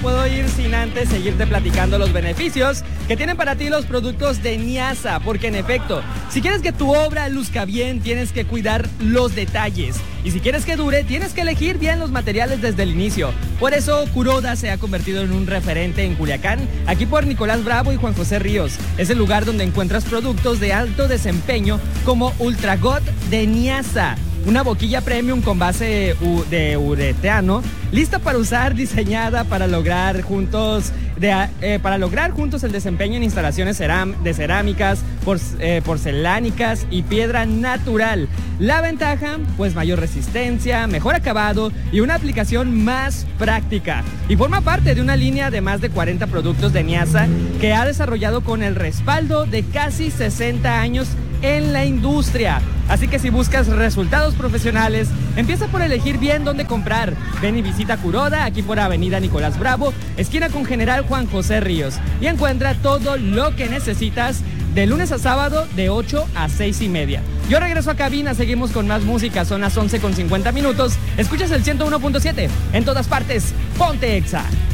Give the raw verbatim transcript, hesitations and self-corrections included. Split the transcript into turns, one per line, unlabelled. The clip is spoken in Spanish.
puedo ir sin antes seguirte platicando los beneficios que tienen para ti los productos de Niasa, porque en efecto, si quieres que tu obra luzca bien, tienes que cuidar los detalles. Y si quieres que dure, tienes que elegir bien los materiales desde el inicio. Por eso, Kuroda se ha convertido en un referente en Culiacán, aquí por Nicolás Bravo y Juan José Ríos. Es el lugar donde encuentras productos de alto desempeño como Ultra God de Niasa, una boquilla premium con base de ureteano, lista para usar, diseñada para lograr juntos de, eh, para lograr juntos el desempeño en instalaciones ceram de cerámicas, por, eh, porcelánicas y piedra natural. La ventaja, pues mayor resistencia, mejor acabado y una aplicación más práctica. Y forma parte de una línea de más de cuarenta productos de Niasa que ha desarrollado con el respaldo de casi sesenta años en la industria. Así que si buscas resultados profesionales, empieza por elegir bien dónde comprar. Ven y visita Kuroda, aquí por Avenida Nicolás Bravo, esquina con General Juan José Ríos, y encuentra todo lo que necesitas de lunes a sábado de ocho a seis y media. Yo regreso a cabina, seguimos con más música, son las once con cincuenta minutos. Escuchas el ciento uno punto siete, en todas partes, ponte Exa.